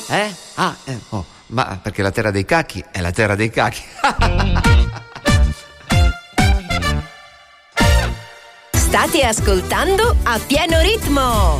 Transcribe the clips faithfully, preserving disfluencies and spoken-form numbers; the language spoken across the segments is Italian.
Eh? Ah, eh, oh, ma perché la terra dei cacchi è la terra dei cacchi. State ascoltando A Pieno Ritmo.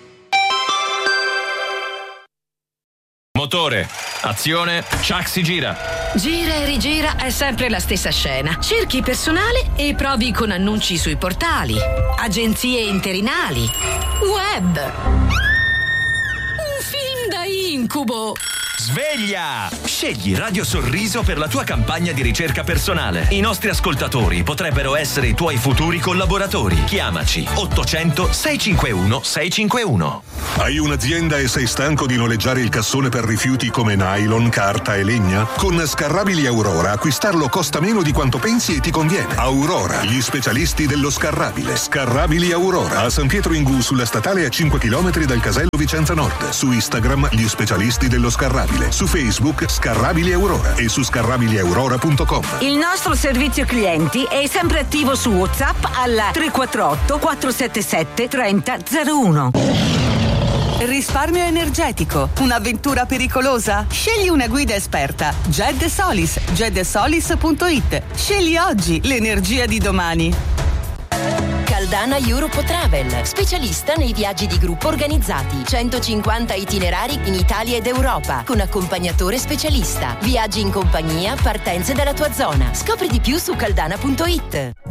Motore, azione, Chuck si gira. Gira e rigira è sempre la stessa scena. Cerchi personale e provi con annunci sui portali, agenzie interinali, web. Un film da incubo. Sveglia! Scegli Radio Sorriso per la tua campagna di ricerca personale. I nostri ascoltatori potrebbero essere i tuoi futuri collaboratori. Chiamaci ottocento sei cinque uno sei cinque uno. Hai un'azienda e sei stanco di noleggiare il cassone per rifiuti come nylon, carta e legna? Con Scarrabili Aurora acquistarlo costa meno di quanto pensi e ti conviene. Aurora, gli specialisti dello scarrabile. Scarrabili Aurora, a San Pietro in Gu, sulla statale a cinque chilometri dal casello Vicenza Nord. Su Instagram, gli specialisti dello scarrabile. Su Facebook Scarrabili Aurora e su scarrabili aurora punto com. Il nostro servizio clienti è sempre attivo su WhatsApp alla tre quattro otto quattro sette sette tre zero zero uno. Risparmio energetico, un'avventura pericolosa? Scegli una guida esperta. Ged Solis, ged solis punto it. Scegli oggi l'energia di domani. Caldana Europe Travel, specialista nei viaggi di gruppo organizzati. centocinquanta itinerari in Italia ed Europa, con accompagnatore specialista. Viaggi in compagnia, partenze dalla tua zona. Scopri di più su caldana punto it.